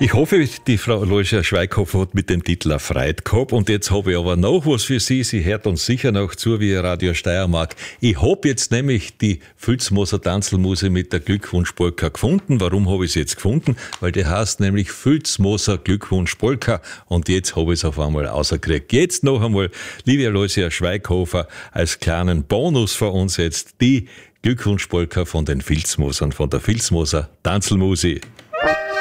Ich hoffe, die Frau Aloysia Schweighofer hat mit dem Titel erfreut gehabt. Und jetzt habe ich aber noch was für Sie. Sie hört uns sicher noch zu wie Radio Steiermark. Ich habe jetzt nämlich die Filzmoser Tanzelmuse mit der Glückwunsch-Polka gefunden. Warum habe ich sie jetzt gefunden? Weil die heißt nämlich Filzmoser Glückwunsch-Polka. Und jetzt habe ich es auf einmal rausgekriegt. Jetzt noch einmal, liebe Aloysia Schweighofer, als kleinen Bonus für uns jetzt die Glückwunsch-Polka von den Filzmosern, von der Filzmoser Tanzelmuse.